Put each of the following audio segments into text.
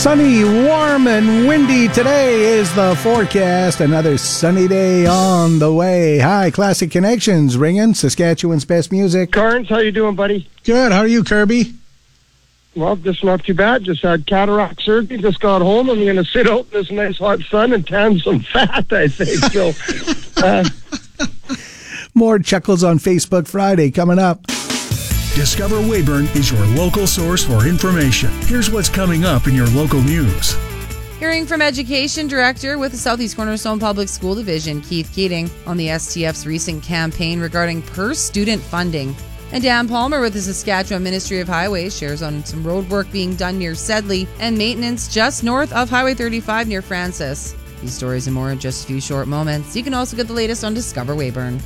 Sunny, warm, and windy today is the forecast. Another sunny day on the way. Hi, Classic Connections, ringing Saskatchewan's best music. Carnes, how you doing, buddy? Good. How are you, Kirby? Well, just not too bad. Just had cataract surgery. Just got home. I'm going to sit out in this nice hot sun and tan some fat, I think. So, More Chuckles on Facebook Friday coming up. Discover Weyburn is your local source for information. Here's what's coming up in your local news. Hearing from Education Director with the Southeast Cornerstone Public School Division, Keith Keating, on the STF's recent campaign regarding per-student funding. And Dan Palmer with the Saskatchewan Ministry of Highways shares on some road work being done near Sedley and maintenance just north of Highway 35 near Francis. These stories and more in just a few short moments. You can also get the latest on Discover Weyburn.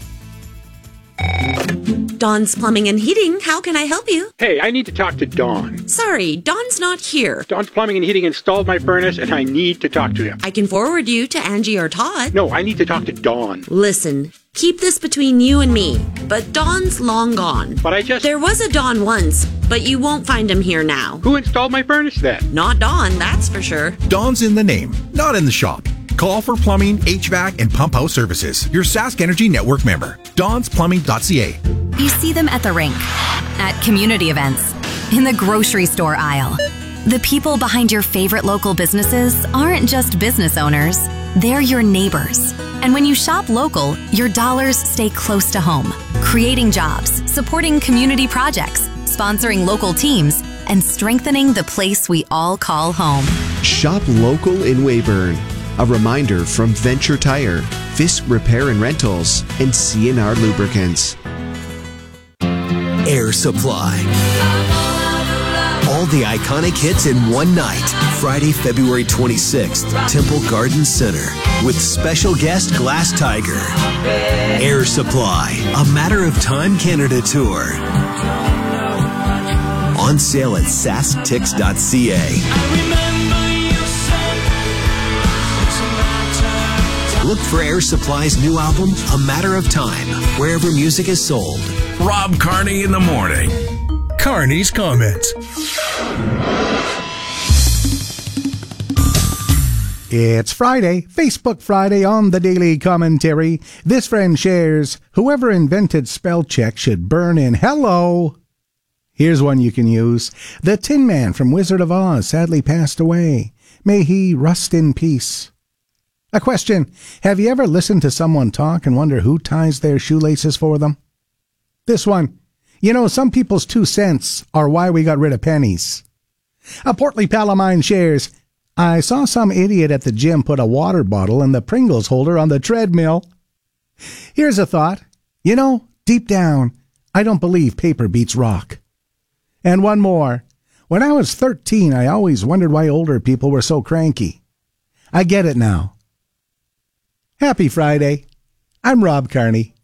Dawn's Plumbing and Heating, how can I help you? Hey, I need to talk to Dawn. Sorry, Dawn's not here. Dawn's Plumbing and Heating installed my furnace, and I need to talk to him. I can forward you to Angie or Todd. No, I need to talk to Dawn. Listen, keep this between you and me, but Dawn's long gone. But There was a Dawn once, but you won't find him here now. Who installed my furnace then? Not Dawn, that's for sure. Dawn's in the name, not in the shop. Call for plumbing, HVAC, and pump house services. Your Sask Energy Network member. DawnsPlumbing.ca. You see them at the rink, at community events, in the grocery store aisle. The people behind your favorite local businesses aren't just business owners, they're your neighbors. And when you shop local, your dollars stay close to home, creating jobs, supporting community projects, sponsoring local teams, and strengthening the place we all call home. Shop local in Weyburn. A reminder from Venture Tire, Fisk Repair and Rentals, and CNR Lubricants. Air Supply. All the iconic hits in one night. Friday, February 26th, Temple Garden Center. With special guest Glass Tiger. Air Supply, A Matter of Time Canada Tour. On sale at sasktix.ca. Look for Air Supply's new album, A Matter of Time, wherever music is sold. Rob Carney in the morning. Carney's Comments. It's Friday, Facebook Friday on the Daily Commentary. This friend shares, whoever invented spell check should burn in hello. Here's one you can use. The Tin Man from Wizard of Oz sadly passed away. May he rust in peace. A question, have you ever listened to someone talk and wonder who ties their shoelaces for them? This one, you know, some people's 2 cents are why we got rid of pennies. A portly pal of mine shares, I saw some idiot at the gym put a water bottle in the Pringles holder on the treadmill. Here's a thought, you know, deep down, I don't believe paper beats rock. And one more, when I was 13, I always wondered why older people were so cranky. I get it now. Happy Friday. I'm Rob Carney.